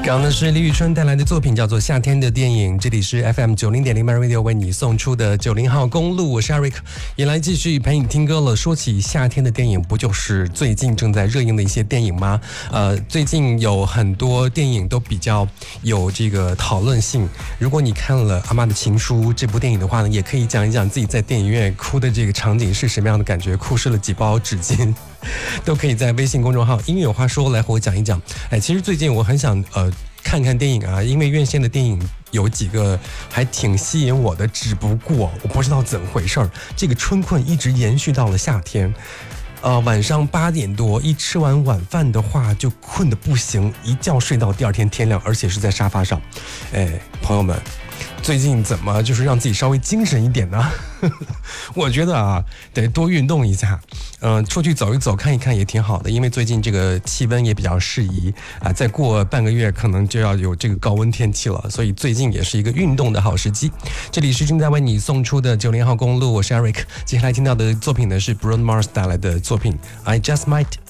刚的是李宇春带来的作品，叫做《夏天的电影》。这里是 FM 90.0 Radio 为你送出的90号公路，我是 Eric， 也来继续陪你听歌了。说起夏天的电影，不就是最近正在热映的一些电影吗？最近有很多电影都比较有这个讨论性。如果你看了《阿妈的情书》这部电影的话呢，也可以讲一讲自己在电影院哭的这个场景是什么样的感觉，哭湿了几包纸巾。都可以在微信公众号音乐有话说来和我讲一讲。其实最近我很想看看电影啊，因为院线的电影有几个还挺吸引我的，只不过我不知道怎么回事，这个春困一直延续到了夏天。晚上8点多一吃完晚饭的话就困得不行，一觉睡到第二天天亮，而且是在沙发上。朋友们，最近怎么就是让自己稍微精神一点呢？我觉得啊，得多运动一下，出去走一走看一看也挺好的，因为最近这个气温也比较适宜啊，再过半个月可能就要有这个高温天气了，所以最近也是一个运动的好时机。这里是正在为你送出的90号公路，我是 Eric。接下来听到的作品呢是 Bruno Mars 带来的作品 I Just Might